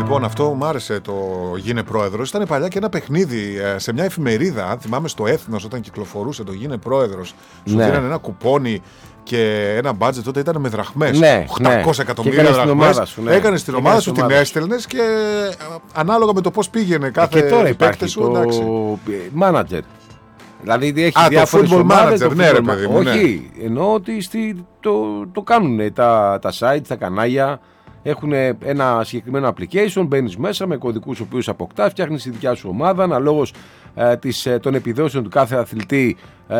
Λοιπόν, αυτό μου άρεσε το Γίνε Πρόεδρος. Ήταν παλιά και ένα παιχνίδι σε μια εφημερίδα. Αν θυμάμαι, στο Έθνος, όταν κυκλοφορούσε το Γίνε Πρόεδρος, σου δίνανε ένα κουπόνι και ένα μπάτζετ. Τότε ήταν με δραχμές. 800 εκατομμύρια δραχμές. Έκανες την ομάδα σου, την έστελνες και ανάλογα με το πώς πήγαινε κάθε παίκτη σου. Το manager. Δηλαδή έχει διάφορες ομάδες. Ναι, ρε παιδί μου. Όχι, εννοώ ότι το κάνουν τα site, τα κανάλια. Έχουν ένα συγκεκριμένο application, μπαίνεις μέσα με κωδικούς οποίους αποκτάς, φτιάχνεις τη δικιά σου ομάδα, αναλόγως των επιδόσεων του κάθε αθλητή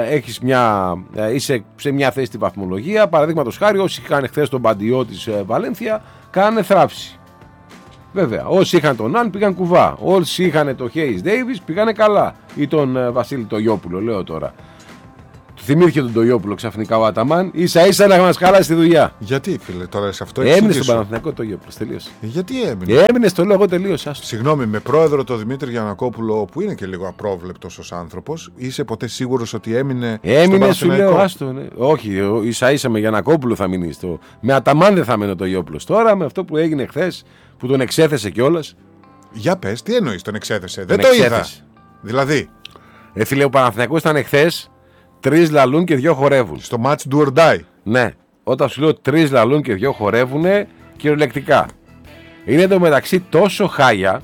είσαι σε μια θέση στη βαθμολογία. Παραδείγματος χάρη, όσοι είχαν χθες τον Μπαντιό της Βαλένθια, κάνανε θράψη. Βέβαια, όσοι είχαν τον Αν πήγαν κουβά, όσοι είχαν το Hayes Davis πήγανε καλά, ή τον Βασίλη Τογιόπουλο, λέω τώρα. Θυμήθηκε τον Τογιόπουλο ξαφνικά ο Αταμάν, ίσα-ίσα να μας χάλασε τη δουλειά. Γιατί, φίλε, τώρα σε αυτό έμεινε στον Παναθηναϊκό Τογιόπουλο, τελείωσε. Γιατί έμεινε? Έμεινε στο λόγο, τελείωσε. Συγγνώμη, με πρόεδρο τον Δημήτρη Γιαννακόπουλο, που είναι και λίγο απρόβλεπτος ως άνθρωπος, είσαι ποτέ σίγουρος ότι έμεινε? Έμεινε, σου λέω, άστο. Ναι. Όχι, ίσα-ίσα με Γιαννακόπουλο θα μείνει. Με Αταμάν δεν θα μείνει ο Τογιόπουλο. Τώρα με αυτό που έγινε χθες, που τον εξέθεσε κιόλας. Για πες, τι εννοείς τον εξέθεσε? Δεν το είδα. Δηλαδή. Φίλε, ο Παναθηναϊκός ήταν χθες. 3 λαλούν και 2 χορεύουν. Στο match do or die. Ναι. Όταν σου λέω 3 λαλούν και 2 χορεύουν, κυριολεκτικά. Είναι εντωμεταξύ τόσο χάλια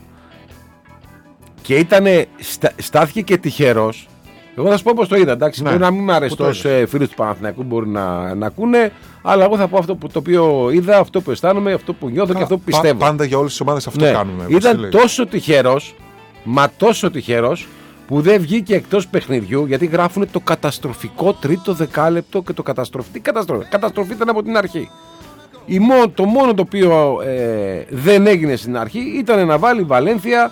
και στάθηκε και τυχερός. Εγώ θα σου πω πώς το είδα. Εντάξει, μπορεί να μην είμαι αρεστός φίλους του Παναθηναϊκού, μπορεί να ακούνε, αλλά εγώ θα πω αυτό το οποίο είδα, αυτό που αισθάνομαι, αυτό που νιώθω και αυτό που πιστεύω. Πάντα για όλες τις ομάδες αυτό κάνουμε. Ήταν τόσο τυχερός, μα τόσο τυχερός, που δεν βγήκε εκτός παιχνιδιού, γιατί γράφουν το καταστροφικό τρίτο δεκάλεπτο και το καταστροφή. Καταστροφή ήταν από την αρχή. Το μόνο το οποίο δεν έγινε στην αρχή ήταν να βάλει η Βαλένθια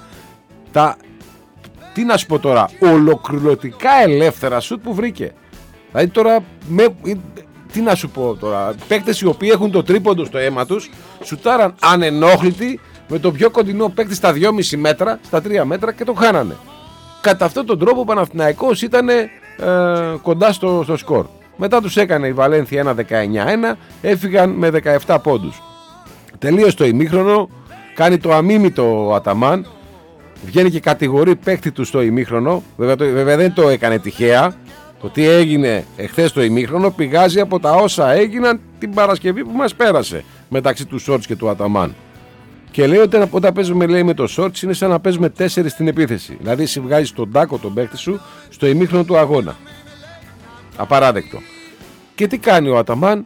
τι να σου πω τώρα, ολοκληρωτικά ελεύθερα σουτ που βρήκε. Δηλαδή τώρα, τι να σου πω τώρα, παίκτες οι οποίοι έχουν το τρίποντο στο αίμα τους, σουτάραν ανενόχλητοι με το πιο κοντινό παίκτη στα 2,5 μέτρα, στα 3 μέτρα και το χάνανε. Κατά αυτόν τον τρόπο ο Παναθηναϊκός ήταν κοντά στο σκορ. Μετά τους έκανε η Βαλένθια ένα 19-1, έφυγαν με 17 πόντους. Τελείωσε το ημίχρονο, κάνει το αμίμητο ο Αταμάν, βγαίνει και κατηγορεί παίκτη του στο ημίχρονο. Βέβαια δεν το έκανε τυχαία. Το τι έγινε εχθές το ημίχρονο πηγάζει από τα όσα έγιναν την Παρασκευή που μας πέρασε μεταξύ του Σόρτς και του Αταμάν. Και λέει ότι όταν παίζουμε με το Σόρτς είναι σαν να παίζουμε 4 στην επίθεση. Δηλαδή εσύ βγάζεις τον τάκο τον παίκτη σου στο ημίχρονο του αγώνα. Απαράδεκτο. Και τι κάνει ο Αταμάν?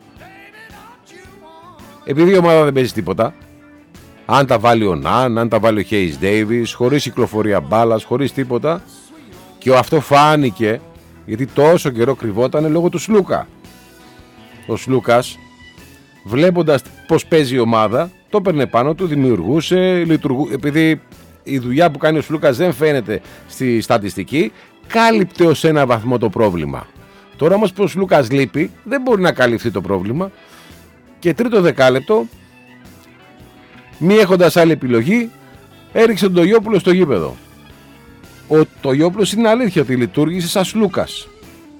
Επειδή η ομάδα δεν παίζει τίποτα, αν τα βάλει ο Ναν, αν τα βάλει ο Hayes Davis, χωρίς κυκλοφορία μπάλας, χωρίς τίποτα, και αυτό φάνηκε γιατί τόσο καιρό κρυβόταν λόγω του Σλούκα. Ο Σλούκας, βλέποντας πως παίζει η ομάδα, το έπαιρνε πάνω του, δημιουργούσε, επειδή η δουλειά που κάνει ο Σλούκας δεν φαίνεται στη στατιστική, κάλυπτε ως ένα βαθμό το πρόβλημα. Τώρα όμως που ο Σλούκας λείπει, δεν μπορεί να καλυφθεί το πρόβλημα. Και τρίτο δεκάλεπτο, μη έχοντας άλλη επιλογή, έριξε τον Τογιόπουλο στο γήπεδο. Ο Τογιόπουλος είναι αλήθεια ότι λειτουργήσε σαν Σλούκας.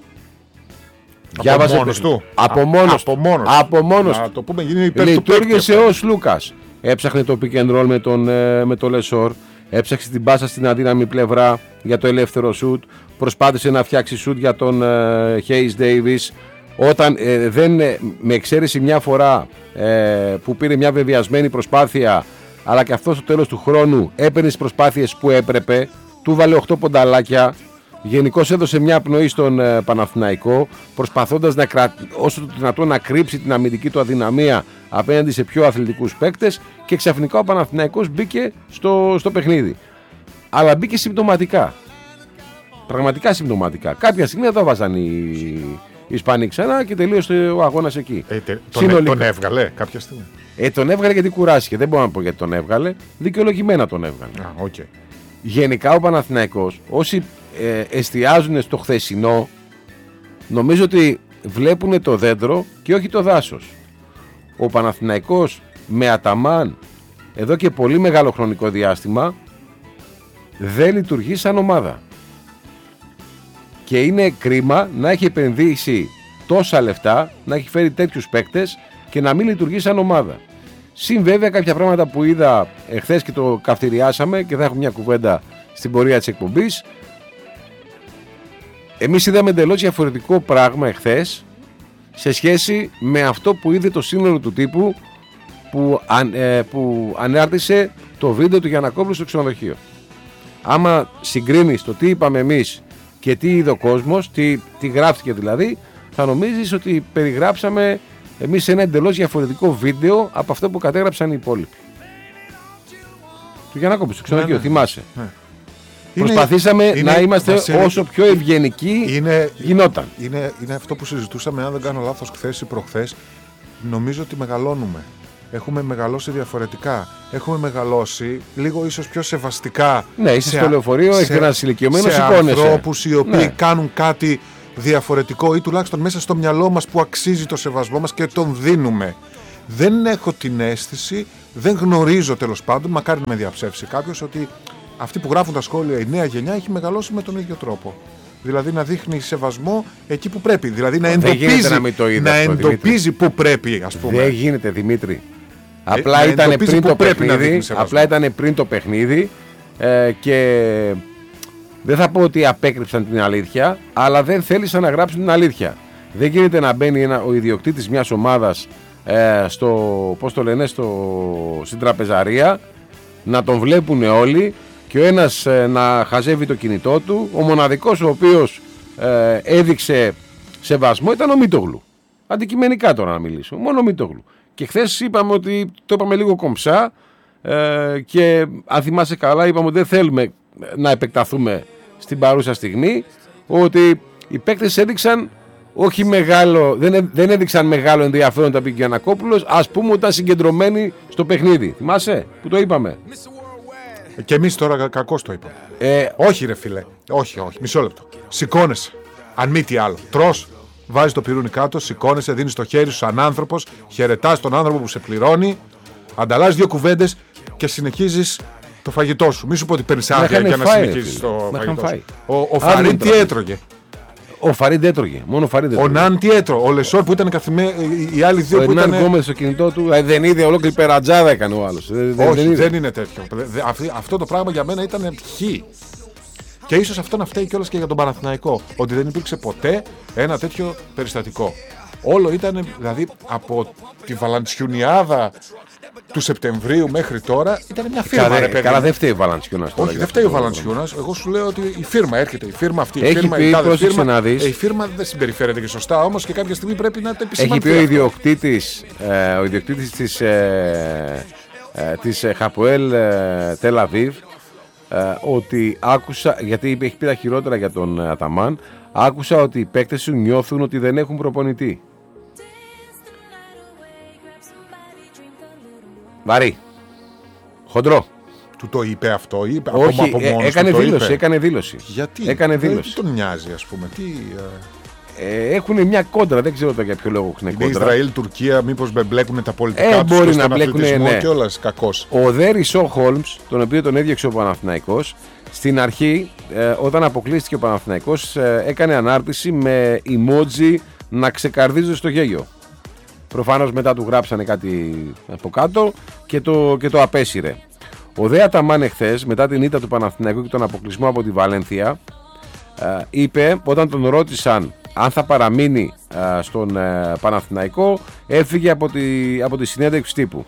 Από μόνος του. Από μόνος του. Το πούμε, γίνει υπέρ του λειτουργήσε ο Σλούκας. Έψαχνε το pick and roll με τον Λεσόρ. Έψαξε την πάσα στην αδύναμη πλευρά για το ελεύθερο σουτ. Προσπάθησε να φτιάξει σουτ για τον Hayes Davis. Όταν με εξαίρεση μια φορά που πήρε μια βεβαιασμένη προσπάθεια, αλλά και αυτό στο τέλος του χρόνου έπαιρνε τις προσπάθειες που έπρεπε, του βάλε 8 πονταλάκια. Γενικώς έδωσε μια πνοή στον Παναθηναϊκό, προσπαθώντας όσο το δυνατόν να κρύψει την αμυντική του αδυναμία απέναντι σε πιο αθλητικούς παίκτες, και ξαφνικά ο Παναθηναϊκός μπήκε στο παιχνίδι. Αλλά μπήκε συμπτωματικά. Πραγματικά συμπτωματικά. Κάποια στιγμή θα το βάζαν οι Ισπανοί ξανά και τελείωσε ο αγώνας εκεί. Τον έβγαλε κάποια στιγμή. Τον έβγαλε γιατί κουράστηκε. Δεν μπορώ να πω γιατί τον έβγαλε. Δικαιολογημένα τον έβγαλε. Okay. Γενικά ο Παναθηναϊκός, όσοι εστιάζουν στο χθεσινό, νομίζω ότι βλέπουν το δέντρο και όχι το δάσος. Ο Παναθηναϊκός με Αταμάν εδώ και πολύ μεγάλο χρονικό διάστημα δεν λειτουργεί σαν ομάδα. Και είναι κρίμα να έχει επενδύσει τόσα λεφτά, να έχει φέρει τέτοιους παίκτες και να μην λειτουργεί σαν ομάδα. Συν βέβαια κάποια πράγματα που είδα εχθές και το καυτηριάσαμε και θα έχουμε μια κουβέντα στην πορεία της εκπομπής. Εμείς είδαμε εντελώς διαφορετικό πράγμα εχθές σε σχέση με αυτό που είδε το σύνολο του τύπου που ανάρτησε το βίντεο του Γιαννακόπουλου στο ξενοδοχείο. Άμα συγκρίνεις το τι είπαμε εμείς και τι είδε ο κόσμος, τι γράφτηκε δηλαδή, θα νομίζεις ότι περιγράψαμε εμείς ένα εντελώς διαφορετικό βίντεο από αυτό που κατέγραψαν οι υπόλοιποι. Του Γιαννακόπουλου στο ξενοδοχείο, ναι, θυμάσαι. Ναι. Προσπαθήσαμε να είμαστε όσο πιο ευγενικοί γινόταν. Είναι αυτό που συζητούσαμε, αν δεν κάνω λάθος, χθες ή προχθές. Νομίζω ότι μεγαλώνουμε. Έχουμε μεγαλώσει διαφορετικά. Έχουμε μεγαλώσει λίγο ίσως πιο σεβαστικά. Ναι, είσαι στο λεωφορείο, έχει ένα ηλικιωμένο, σηκώνεσαι. Σε ανθρώπους οι οποίοι κάνουν κάτι διαφορετικό ή τουλάχιστον μέσα στο μυαλό μας που αξίζει το σεβασμό μας και τον δίνουμε. Δεν έχω την αίσθηση, δεν γνωρίζω τέλος πάντων, μακάρι να με διαψεύσει κάποιος, ότι αυτοί που γράφουν τα σχόλια, η νέα γενιά έχει μεγαλώσει με τον ίδιο τρόπο. Δηλαδή να δείχνει σεβασμό εκεί που πρέπει. Δηλαδή να εντοπίζει που πρέπει, ας πούμε. Δεν γίνεται, Δημήτρη. Απλά ήταν πριν το παιχνίδι και δεν θα πω ότι απέκρυψαν την αλήθεια, αλλά δεν θέλησαν να γράψουν την αλήθεια. Δεν γίνεται να μπαίνει ο ιδιοκτήτης μιας ομάδας στην τραπεζαρία, να τον βλέπουν όλοι και ο ένας να χαζεύει το κινητό του. Ο μοναδικός ο οποίος έδειξε σεβασμό ήταν ο Μίτογλου. Αντικειμενικά τώρα να μιλήσω, μόνο ο Μίτογλου. Και χθες είπαμε ότι το είπαμε λίγο κομψά και αν θυμάσαι καλά είπαμε ότι δεν θέλουμε να επεκταθούμε στην παρούσα στιγμή, ότι οι παίκτες έδειξαν όχι μεγάλο, δεν έδειξαν μεγάλο ενδιαφέρον τα πει Γιαννακόπουλος, ας πούμε ότι ήταν συγκεντρωμένοι στο παιχνίδι. Θυμάσαι που το είπαμε? Και εμείς τώρα κακώς το είπαμε. Όχι ρε φίλε, όχι, μισό λεπτό. Σηκώνεσαι, αν μη τι άλλο, τρως, βάζεις το πυρούνι κάτω, σηκώνεσαι, δίνεις το χέρι σου σαν άνθρωπος, χαιρετάς τον άνθρωπο που σε πληρώνει, ανταλλάσσεις δύο κουβέντες και συνεχίζεις το φαγητό σου. Μη σου πω ότι παίρνεις άδεια για να συνεχίσεις το φαγητό σου. Ο Φαρίν τι έτρωγε? Ο Φαρίν έτρωγε. Μόνο ο Φαρίν έτρωγε. Ο Ναν τι έτρωγε? Ο Λεσόρ που ήταν οι άλλοι δύο που ήταν. Ο Ναν Γκόμες στο κινητό του. Δεν είδε, ολόκληρη περατζάδα έκανε ο άλλος. Όχι, δεν είναι τέτοιο. Αυτό το πράγμα για μένα ήταν χ. Και ίσως αυτό να φταίει κιόλας και για τον Παναθηναϊκό. Ότι δεν υπήρξε ποτέ ένα τέτοιο περιστατικό. Όλο ήταν, δηλαδή, από τη Βαλαντσιουνιάδα του Σεπτεμβρίου μέχρι τώρα ήταν μια φίρμα. Καλά, δεν φταίει ο Βαλαντσιούνας. Όχι, δεν φταίει ο Βαλαντσιούνας. Εγώ σου λέω ότι η φίρμα έρχεται. Η φίρμα αυτή. Έχει πει, πρόσεξε να δεις. Η φίρμα δεν συμπεριφέρεται και σωστά, όμως και κάποια στιγμή πρέπει να το επισημανθεί. Έχει πει ο ιδιοκτήτης της Χαποέλ Τελ Αβίβ ότι άκουσα, γιατί έχει πει τα χειρότερα για τον Αταμάν, άκουσα ότι οι παίκτες σου νιώθουν ότι δεν έχουν προπονητή. Βαρύ. Χοντρό. Του το είπε αυτό ή όχι, από μόνος έκανε δήλωση. Γιατί? Έκανε δήλωση. Τι τον νοιάζει, ας πούμε? Έχουν μια κόντρα, δεν ξέρω για ποιο λόγο έχουν κόντρα. Ισραήλ, Τουρκία, μήπως μπλέκουν τα πολιτικά τους μπορεί στον να μπλέκουν, ναι. Και όλας κακός. Ο Δέρης Χόλμς, τον οποίο τον έδιωξε ο Παναθηναϊκός, στην αρχή, όταν αποκλείστηκε ο Παναθηναϊκός, έκανε ανάρτηση με emoji να ξεκαρδίζει στο γέλιο. Προφανώς μετά του γράψανε κάτι από κάτω και το απέσυρε. Ο Δε Αταμάν εχθές, μετά την ήττα του Παναθηναϊκού και τον αποκλεισμό από τη Βαλένθια, είπε, όταν τον ρώτησαν αν θα παραμείνει στον Παναθηναϊκό, έφυγε από τη συνέντευξη τύπου.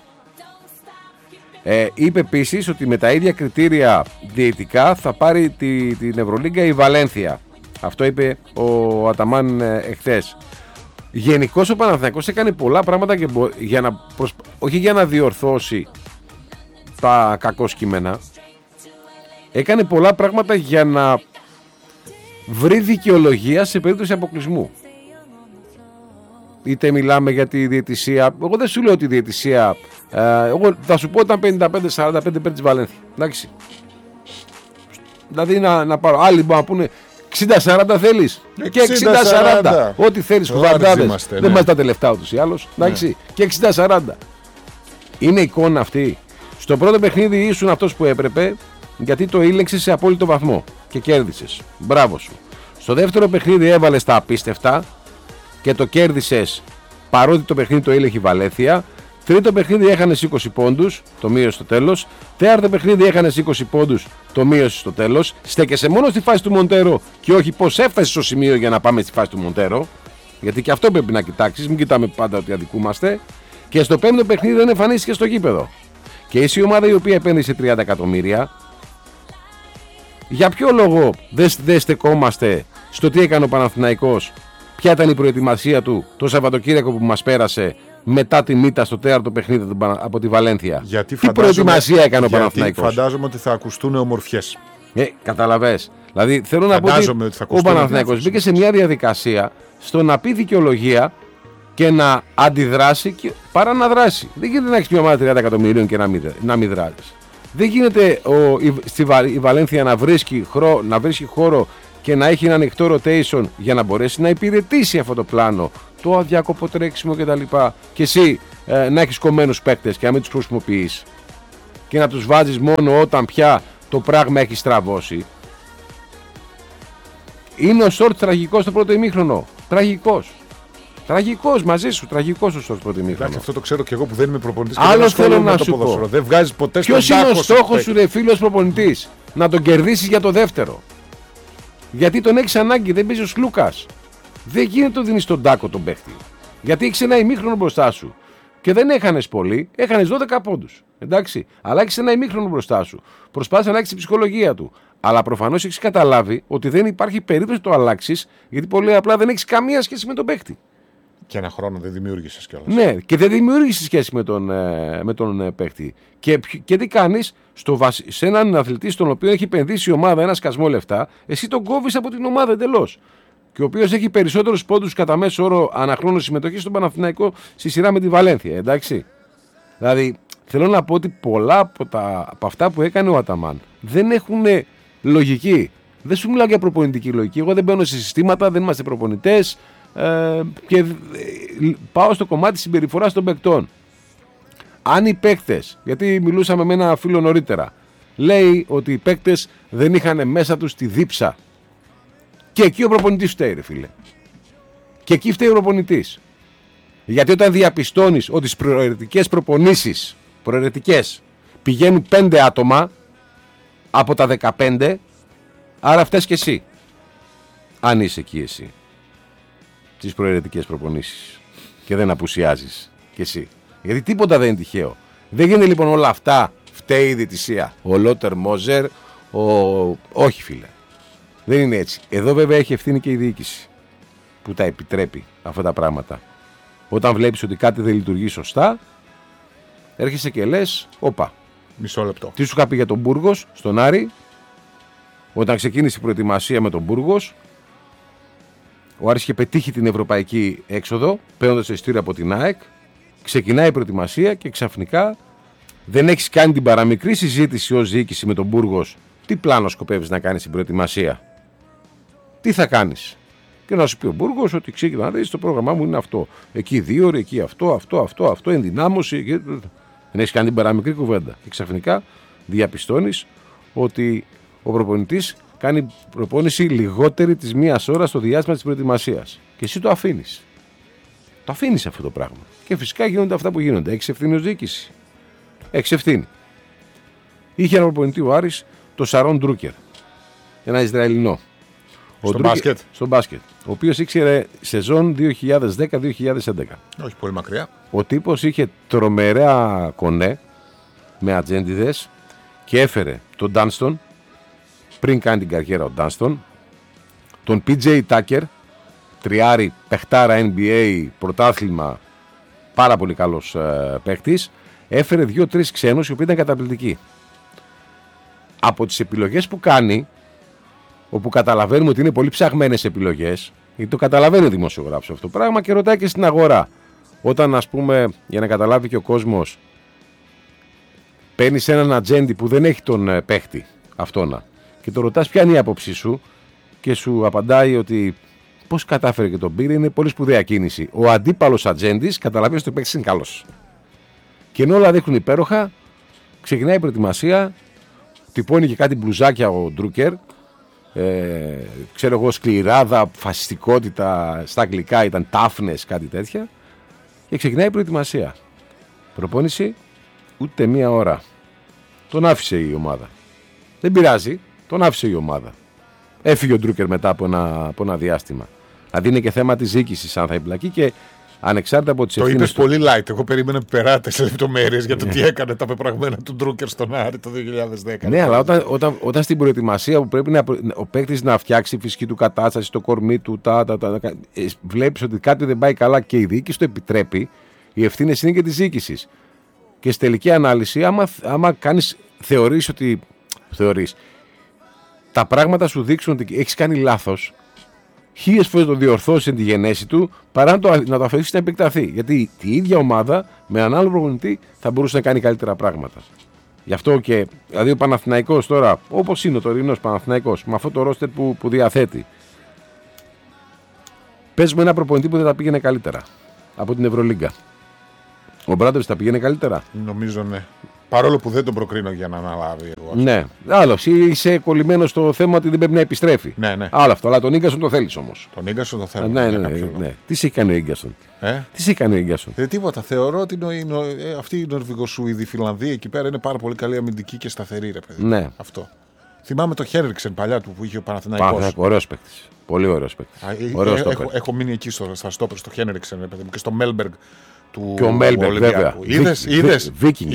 Είπε επίσης ότι με τα ίδια κριτήρια διαιτητικά θα πάρει την Ευρωλίγκα η Βαλένθια. Αυτό είπε ο Αταμάν εχθές. Γενικώς ο Παναθηναϊκός έκανε πολλά πράγματα όχι για να διορθώσει τα κακό κείμενα. Έκανε πολλά πράγματα για να βρει δικαιολογία σε περίπτωση αποκλεισμού. Είτε μιλάμε για τη διαιτησία. Εγώ δεν σου λέω ότι η διαιτησία. Εγώ θα σου πω ήταν 55-45 υπέρ της Βαλένθια. Εντάξει. Δηλαδή να πάρω. Άλλοι μπορούν να πούνε 60-40 θέλεις. Και 60-40. Ό,τι θέλεις. Κουβαντάδες. Δεν μας τα τελευταία ούτως ή άλλως. Εντάξει. Και 60-40. Είναι εικόνα αυτή. Στο πρώτο παιχνίδι ήσουν αυτός που έπρεπε, γιατί το ήλεξες σε απόλυτο βαθμό και κέρδισες. Μπράβο σου. Στο δεύτερο παιχνίδι έβαλες τα απίστευτα και το κέρδισες παρότι το παιχνίδι το ήλεγε η Βαλένθια. Τρίτο παιχνίδι έχανες 20 πόντους, το μείωσε στο τέλος. Τέταρτο παιχνίδι έχανες 20 πόντους, το μείωσε στο τέλος. Στέκεσαι μόνο στη φάση του Μοντέρο και όχι πώς έφτασε στο σημείο για να πάμε στη φάση του Μοντέρο. Γιατί και αυτό πρέπει να κοιτάξεις, μην κοιτάμε πάντα ότι αδικούμαστε. Και στο πέμπτο παιχνίδι δεν εμφανίστηκε στο γήπεδο. Και είσαι η ομάδα η οποία επένδυσε 30 εκατομμύρια. Για ποιο λόγο δεν στεκόμαστε στο τι έκανε ο Παναθηναϊκός, ποια ήταν η προετοιμασία του το Σαββατοκύριακο που μας πέρασε μετά τη μύτα στο τέταρτο παιχνίδι από τη Βαλένθια? Τι προετοιμασία έκανε ο Παναθηναϊκός? Φαντάζομαι ότι θα ακουστούν ομορφιές. Καταλαβες. Δηλαδή θέλω να πω ότι ο Παναθηναϊκός μπήκε σε μια διαδικασία στο να πει δικαιολογία και να αντιδράσει παρά να δράσει. Δεν γίνεται να έχεις μια ομάδα 30 εκατομμυρίων και να μην δράσεις. Δεν γίνεται η Βαλένθια να βρίσκει χώρο και να έχει ένα ανοιχτό rotation για να μπορέσει να υπηρετήσει αυτό το πλάνο, το αδιάκοπο τρέξιμο κτλ. Και εσύ να έχεις κομμένους παίκτες και να μην τους χρησιμοποιείς και να τους βάζεις μόνο όταν πια το πράγμα έχει στραβώσει. Είναι ο Σόρτ τραγικός στο πρώτο ημίχρονο. Τραγικός μαζί σου, τραγικός ο Σόρτ πρώτο ημίχρονο. Εντάξει, αυτό το ξέρω και εγώ που δεν είμαι προπονητής. Άλλο θέλω να σου πω. Δεν βγάζεις ποτέ στον ποιος είναι ο στόχος σου, ρε φίλος προπονητής? Να τον κερδίσεις για το δεύτερο. Γιατί τον έχεις ανάγκη, δεν παίζει ο Σλούκας. Δεν γίνεται το δίνεις στον τάκο τον παίχτη. Γιατί έχεις ένα ημίχρονο μπροστά σου. Και δεν έχανες πολύ, έχανες 12 πόντους. Εντάξει, αλλά έχεις ένα ημίχρονο μπροστά σου. Προσπάθησε να αλλάξει την ψυχολογία του. Αλλά προφανώς έχεις καταλάβει ότι δεν υπάρχει περίπτωση να το αλλάξεις, γιατί πολύ απλά δεν έχεις καμία σχέση με τον παίχτη. Και ένα χρόνο δεν δημιούργησες κιόλας. Ναι, και δεν δημιούργησες σχέση με τον παίχτη. Και τι κάνεις, σε έναν αθλητή στον οποίο έχει επενδύσει η ομάδα ένα σκασμό λεφτά, εσύ τον κόβεις από την ομάδα εντελώς. Και ο οποίος έχει περισσότερους πόντους κατά μέσο όρο αναχρόνου συμμετοχή στον Παναθηναϊκό στη σειρά με τη Βαλένθια. Εντάξει. Δηλαδή, θέλω να πω ότι πολλά από αυτά που έκανε ο Αταμάν δεν έχουν λογική. Δεν σου μιλάω για προπονητική λογική. Εγώ δεν μπαίνω σε συστήματα, δεν είμαστε προπονητές. Και πάω στο κομμάτι της συμπεριφοράς των παικτών. Αν οι παίκτες, γιατί μιλούσαμε με ένα φίλο νωρίτερα, λέει ότι οι παίκτες δεν είχαν μέσα τους τη δίψα. Και εκεί ο προπονητής φταίει, ρε φίλε. Και εκεί φταίει ο προπονητής. Γιατί όταν διαπιστώνεις ότι στις προαιρετικές προπονήσεις, πηγαίνουν 5 άτομα από τα 15, άρα φταίς και εσύ. Αν είσαι εκεί εσύ. Στις προαιρετικές προπονήσεις. Και δεν απουσιάζεις κι εσύ. Γιατί τίποτα δεν είναι τυχαίο. Δεν γίνεται λοιπόν όλα αυτά, φταίει η διαιτησία. Ο Λότερ Μόζερ, όχι φίλε. Δεν είναι έτσι. Εδώ βέβαια έχει ευθύνη και η διοίκηση που τα επιτρέπει αυτά τα πράγματα. Όταν βλέπεις ότι κάτι δεν λειτουργεί σωστά, έρχεσαι και λες, όπα. Μισό λεπτό. Τι σου είχα πει για τον Μπούργος, στον Άρη, όταν ξεκίνησε η προετοιμασία με τον Μπούργος, ο Άρης είχε πετύχει την ευρωπαϊκή έξοδο, παίρνοντας το ειστήριο από την ΑΕΚ, ξεκινάει η προετοιμασία και ξαφνικά δεν έχεις κάνει την παραμικρή συζήτηση ως διοίκηση με τον Μπούργος. Τι πλάνο σκοπεύεις να κάνεις στην προετοιμασία? Τι θα κάνεις? Και να σου πει ο Μπούργος ότι ξεκινά να δεις, το πρόγραμμά μου είναι αυτό. Εκεί 2 ώρες, εκεί αυτό, ενδυνάμωση. Δεν έχεις κάνει την παραμικρή κουβέντα. Και ξαφνικά διαπιστώνεις ότι ο προπονητής κάνει προπόνηση λιγότερη της 1 ώρα στο διάστημα της προετοιμασίας. Και εσύ το αφήνεις. Το αφήνεις αυτό το πράγμα. Και φυσικά γίνονται αυτά που γίνονται. Έχεις ευθύνη ως διοίκηση. Έχεις ευθύνη. Είχε ένα προπονητή ο Άρης, το Σαρόν Ντρούκερ. Ένα Ισραηλινό. Στο μπάσκετ. Ο οποίος ήξερε σεζόν 2010-2011. Όχι πολύ μακριά. Ο τύπος είχε τρομερά κονέ με ατζέντιδες και έφερε τον Ντάνστον πριν κάνει την καριέρα ο Ντάνστον, τον PJ Tucker, τριάρι, παιχτάρα NBA, πρωτάθλημα, πάρα πολύ καλός παίχτης, έφερε 2-3 ξένους οι οποίοι ήταν καταπληκτικοί. Από τις επιλογές που κάνει, όπου καταλαβαίνουμε ότι είναι πολύ ψαγμένες επιλογές, γιατί το καταλαβαίνει ο δημοσιογράφος αυτό το πράγμα και ρωτάει και στην αγορά. Όταν, ας πούμε, για να καταλάβει και ο κόσμος, παίρνεις έναν ατζέντη που δεν έχει τον παίχτη αυτόνα και το ρωτάς ποια είναι η άποψή σου και σου απαντάει ότι πώς κατάφερε και τον πήρε, είναι πολύ σπουδαία κίνηση. Ο αντίπαλος ατζέντης καταλαβαίνει ότι ο παίκτης είναι καλός. Και ενώ όλα δείχνουν υπέροχα, ξεκινάει η προετοιμασία, τυπώνει και κάτι μπλουζάκια ο Ντρούκερ, ξέρω εγώ, σκληράδα, φασιστικότητα, στα αγγλικά ήταν toughness, κάτι τέτοια, και ξεκινάει η προετοιμασία. Προπόνηση ούτε μία ώρα. Τον άφησε η ομάδα. Δεν πειράζει, τον άφησε η ομάδα. Έφυγε ο Ντρούκερ μετά από ένα διάστημα. Δηλαδή είναι και θέμα της διοίκησης αν θα εμπλακεί και ανεξάρτητα από τις ευθύνες. Το είπες πολύ light. Εγώ περίμενα να περάτε σε λεπτομέρειες για το τι έκανε τα πεπραγμένα του Ντρούκερ στον Άρη το 2010. Ναι, αλλά όταν στην προετοιμασία που πρέπει ο παίκτης να φτιάξει τη φυσική του κατάσταση, το κορμί του, βλέπεις ότι κάτι δεν πάει καλά και η διοίκηση το επιτρέπει, οι ευθύνες είναι και της διοίκησης. Και στη τελική ανάλυση, άμα θεωρείς τα πράγματα σου δείξουν ότι έχεις κάνει λάθος, 1000 φορές το διορθώσει τη γενέση του παρά να το αφήσει να επεκταθεί. Γιατί η ίδια ομάδα με έναν άλλο προπονητή θα μπορούσε να κάνει καλύτερα πράγματα. Γι' αυτό και δηλαδή ο Παναθηναϊκός τώρα, όπως είναι ο τωρινός Παναθηναϊκός, με αυτό το ρόστερ που διαθέτει, παίζουμε ένα προπονητή που δεν τα πήγαινε καλύτερα από την Ευρωλίγκα. Ο Μπράντοβιτς τα πήγαινε καλύτερα. Νομίζω ναι. Παρόλο που δεν τον προκρίνω για να αναλάβει. Ναι. Άλλο. Είσαι κολλημένο στο θέμα ότι δεν πρέπει να επιστρέφει. Ναι, ναι. Άλλο αυτό. Αλλά τον Ίγκασον το θέλει όμως. Τον Ίγκασον το θέλει. Ναι. Τι σε έκανε ο Ίγκασον. Τι σε έκανε ο Ίγκασον. Τίποτα. Θεωρώ ότι αυτή η Νορβηγοσουηδή Φιλανδία εκεί πέρα είναι πάρα πολύ καλή αμυντική και σταθερή, ρε παιδί. Ναι. Αυτό. Θυμάμαι το Χένριξεν παλιά του που είχε ο Παναθηναϊκός. Ωραίος παίκτης. Πολύ ωραίος παίκτης. Έχω μείνει εκεί στα στόπερ στο Χένριξεν και στο Μέλμπεργκ. Και ο Μέλμπεργκ, βέβαια. Είδες.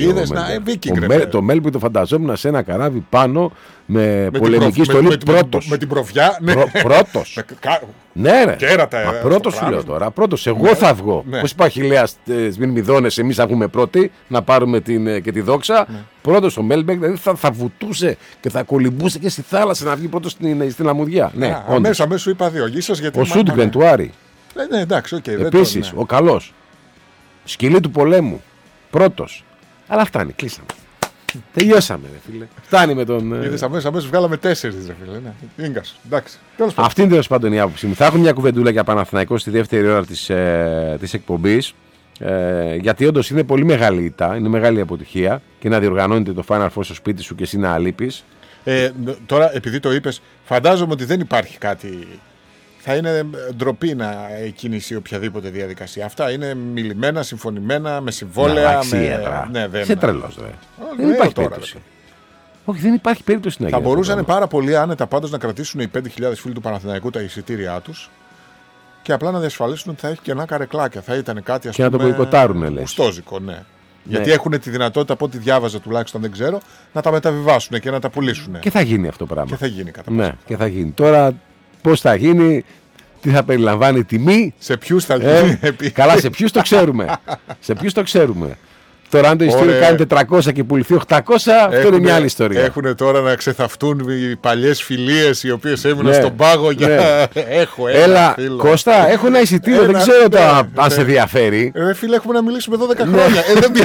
Το Μέλμπεργκ το φανταζόμουν σε ένα καράβι πάνω με πολεμική στολή. Πρώτος. Με την προβιά. Πρώτος. Ναι, ρε. Πρώτος σου λέω τώρα. Πρώτος. Εγώ θα βγω. Πώς υπάρχει Λέα Σμυρμιδόνες, εμείς θα βγούμε πρώτοι να πάρουμε και τη δόξα. Πρώτος ο Μέλμπεργκ, δηλαδή θα βουτούσε και θα κολυμπούσε και στη θάλασσα να βγει πρώτος στην αμμουδιά. Αμέσως σου είπα δύο. Ο Σούντγκρεν του Άρη. Ναι, εντάξει, οκ. Επίσης, ο καλός. Σκυλή του πολέμου. Πρώτος. Αλλά φτάνει, κλείσαμε. Τελειώσαμε, ρε φίλε. Φτάνει με τον. Είδες αμέσως βγάλαμε 4, ρε φίλε. Ναι. Ίγκας. Εντάξει. Αυτή είναι τέλος πάντων η άποψη μου. Θα έχω μια κουβεντούλα για Παναθηναϊκό στη δεύτερη ώρα της εκπομπής. Γιατί όντως είναι πολύ μεγάλη ήττα, είναι μεγάλη αποτυχία και να διοργανώνεται το Final Four στο σπίτι σου και εσύ να λείπεις. Τώρα, επειδή το είπες, φαντάζομαι ότι δεν υπάρχει κάτι. Θα είναι ντροπή να κινήσει οποιαδήποτε διαδικασία. Αυτά είναι μιλημένα, συμφωνημένα, με συμβόλαια. Σε τρελός, ρε. Δεν υπάρχει περίπτωση. Όχι, δεν υπάρχει περίπτωση να γίνει. Θα μπορούσαν πάρα πολύ άνετα πάντως να κρατήσουν οι 5.000 φίλοι του Παναθηναϊκού τα εισιτήριά τους και απλά να διασφαλίσουν ότι θα έχει κενά καρεκλάκια. Θα ήταν κάτι και να το μποϊκοτάρουν, λες. Κουστόζικο, ναι. Γιατί έχουν τη δυνατότητα, από ό,τι διάβαζα τουλάχιστον δεν ξέρω, να τα μεταβιβάσουν και να τα πουλήσουν. Και θα γίνει αυτό το πράγμα. Και θα γίνει κατά ναι, και θα γίνει. Τώρα πώς θα γίνει, τι θα περιλαμβάνει η τιμή. Σε ποιους θα γίνει. Καλά, σε ποιους το ξέρουμε. Σε ποιους το ξέρουμε. Τώρα, αν το ειστήριο κάνει 400 και πουληθεί 800, αυτό είναι μια άλλη ιστορία. Έχουν τώρα να ξεθαυτούν οι παλιές φιλίες οι οποίες έμειναν στον πάγο για. Έλα, Κώστα, έχω ένα εισιτήριο, δεν ξέρω αν σε ενδιαφέρει. Ρε φίλε, έχουμε να μιλήσουμε 12 χρόνια.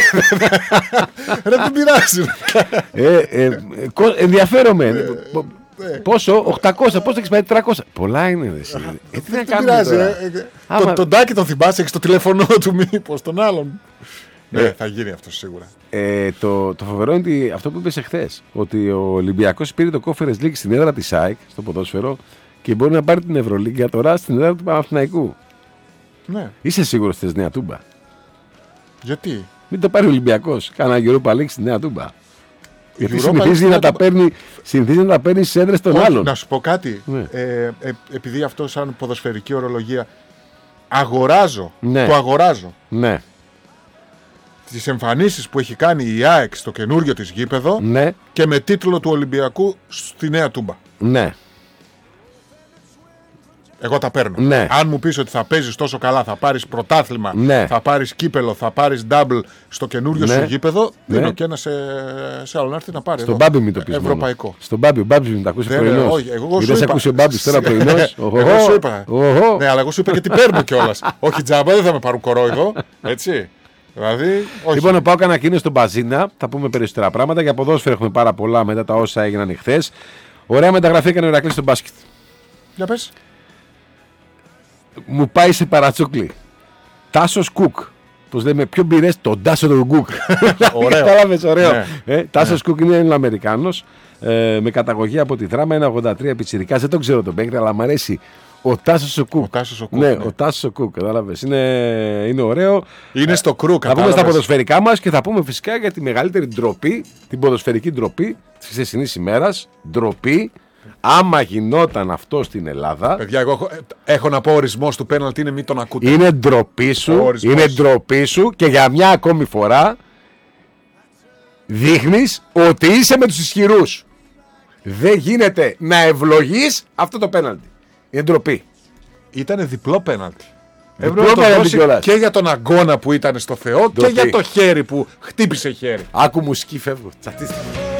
Δεν πειράζει. Ενδιαφέρομαι. Πόσο, 800, πώς θα έχεις πάει 400. Πολλά είναι, δεν πειράζει. Τον Τάκη τον θυμάσαι, έχεις το τηλέφωνο του μήπως, τον άλλον. Ναι, θα γίνει αυτό σίγουρα. Το φοβερό είναι αυτό που είπες εχθές. Ότι ο Ολυμπιακός πήρε το Conference League στην έδρα της ΑΕΚ, στο ποδόσφαιρο, και μπορεί να πάρει την Ευρωλίγκα τώρα στην έδρα του Παναθηναϊκού. Ναι. Είσαι σίγουρος θες Νέα Τούμπα? Γιατί? Μην το πάρει ο Ολυμπιακός. Κάνα Europa League στη Νέα Τούμπα. Γιατί συνηθίζει να τα παίρνει στις έδρες των άλλων. Να σου πω κάτι. Ναι. Επειδή αυτό σαν ποδοσφαιρική ορολογία αγοράζω. Ναι. Το αγοράζω. Ναι. Τις εμφανίσεις που έχει κάνει η ΑΕΚ στο καινούριο της γήπεδο, ναι, και με τίτλο του Ολυμπιακού στη Νέα Τούμπα. Ναι. Εγώ τα παίρνω. Ναι. Αν μου πεις ότι θα παίζεις τόσο καλά, θα πάρεις πρωτάθλημα, ναι, θα πάρεις κύπελο, θα πάρεις double στο καινούριο, ναι, σου γήπεδο, ναι, δίνω και ένα σε άλλο να έρθει να πάρει. Στον Μπάμπη μην το πεις. Ευρωπαϊκό. Μόνο. Στον Μπάμπη, ο Μπάμπης μην τα ακούσει πρωινός. Όχι, εγώ σου είπα. Ακούσει ο Μπάμπης τώρα πρωινός. Εγώ σου είπα. Ναι, αλλά εγώ σου είπα και τι παίρνω κιόλας. Όχι τζάμπα, δεν θα με πάρουν κορόιδο. Έτσι. Δηλαδή, λοιπόν, ο Πάοκ ανακοίνωσε στον Μπαζίνα. Θα πούμε περισσότερα πράγματα. Για ποδόσφαιρο έχουμε πάρα πολλά μετά τα όσα έγιναν χθες. Ωραία μεταγραφή έκανε ο Ηρακλής στο μπάσκετ. Για πες. Μου πάει σε παρατσούκλι. Τάσος Κουκ. Πώς λέμε, ποιον πήρες? Τον Τάσο τον Κουκ. Ωραίο. Κατάλαβες, ωραίο. Ναι. Τάσος Κουκ είναι ένα Αμερικάνος με καταγωγή από τη Δράμα, 1,83 πιτσιρικάς. Δεν τον ξέρω τον παίκτη, αλλά μου αρέσει Ο Τάσος ο Κουκ. Ναι, ο Τάσος ο Κουκ, κατάλαβες. Είναι ωραίο. Είναι στο κρου, κατάλαβες. Θα πούμε στα ποδοσφαιρικά μας και θα πούμε φυσικά για τη μεγαλύτερη ντροπή, την ποδοσφαιρική ντροπή της χθεσινής ημέρας. Ντροπή. Άμα γινόταν αυτό στην Ελλάδα. Παιδιά, εγώ έχω να πω ορισμός του πέναλτι είναι μην τον ακούτε. Είναι ντροπή σου και για μια ακόμη φορά δείχνεις ότι είσαι με τους ισχυρούς. Δεν γίνεται να ευλογείς αυτό το πέναλτι. Είναι ντροπή. Ήτανε διπλό πέναλτι. Διπλό πέναλτι και για τον αγώνα που ήταν στο Θεό ντροπή. Και για το χέρι που χτύπησε χέρι. Άκου μουσική, φεύγω. Τσατίστε.